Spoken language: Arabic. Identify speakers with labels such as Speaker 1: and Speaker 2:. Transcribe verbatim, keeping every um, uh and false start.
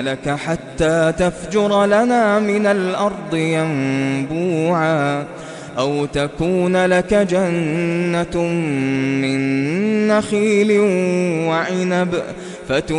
Speaker 1: لك حتى تفجر لنا من الأرض ينبوعا أو تكون لك جنة من نخيل وعنب